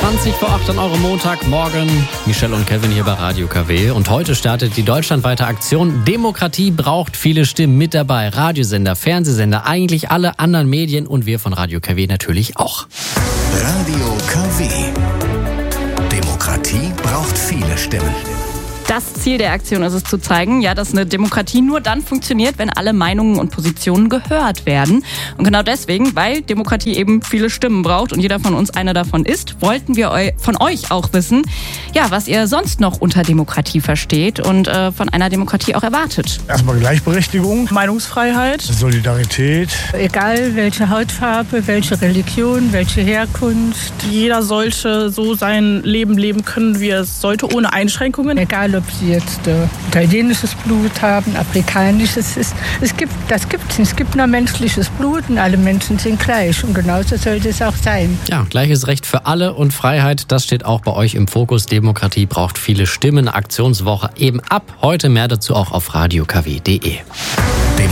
20:08 an eurem Montagmorgen. Michelle und Kevin hier bei Radio KW. Und heute startet die deutschlandweite Aktion Demokratie braucht viele Stimmen. Mit dabei Radiosender, Fernsehsender, eigentlich alle anderen Medien und wir von Radio KW natürlich auch. Radio KW. Demokratie braucht viele Stimmen. Das Ziel der Aktion ist es zu zeigen, dass eine Demokratie nur dann funktioniert, wenn alle Meinungen und Positionen gehört werden. Und genau deswegen, weil Demokratie eben viele Stimmen braucht und jeder von uns eine davon ist, wollten wir von euch auch wissen, was ihr sonst noch unter Demokratie versteht und von einer Demokratie auch erwartet. Erstmal Gleichberechtigung, Meinungsfreiheit, Solidarität. Egal welche Hautfarbe, welche Religion, welche Herkunft. Jeder sollte so sein Leben leben können, wie er es sollte, ohne Einschränkungen. Egal, ob sie jetzt italienisches Blut haben, afrikanisches. Es gibt nur menschliches Blut und alle Menschen sind gleich. Und genauso sollte es auch sein. Ja, gleiches Recht für alle und Freiheit, das steht auch bei euch im Fokus. Demokratie braucht viele Stimmen. Aktionswoche eben ab heute. Mehr dazu auch auf radiokw.de.